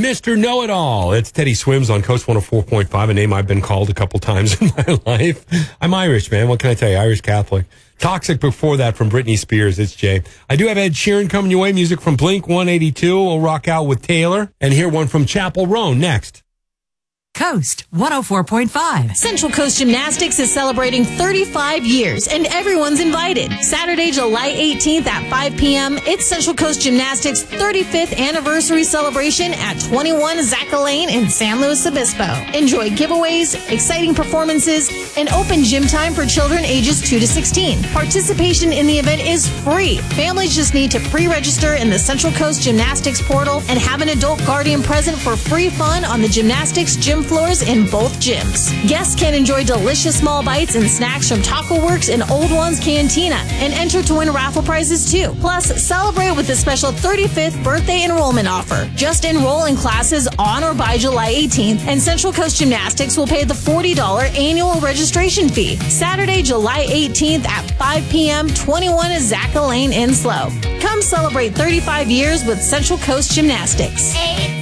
Mr. Know-It-All. It's Teddy Swims on Coast 104.5, a name I've been called a couple times in my life. I'm Irish, man. What can I tell you? Irish Catholic. Toxic before that from Britney Spears. It's Jay. I do have Ed Sheeran coming your way. Music from Blink 182. We'll rock out with Taylor. And hear one from Chapel Roan next. Coast 104.5. Central Coast Gymnastics is celebrating 35 years, and everyone's invited. Saturday, July 18th at 5 p.m., it's Central Coast Gymnastics' 35th anniversary celebration at 21 Zacha Lane in San Luis Obispo. Enjoy giveaways, exciting performances, and open gym time for children ages 2 to 16. Participation in the event is free. Families just need to pre-register in the Central Coast Gymnastics portal and have an adult guardian present for free fun on the gymnastics gym floors in both gyms. Guests can enjoy delicious small bites and snacks from Taco Works and Old Ones Cantina and enter to win raffle prizes too. Plus, celebrate with the special 35th birthday enrollment offer. Just enroll in classes on or by July 18th, and Central Coast Gymnastics will pay the $40 annual registration fee. Saturday, July 18th at 5 p.m., 21 Zacha Lane in Slow. Come celebrate 35 years with Central Coast Gymnastics.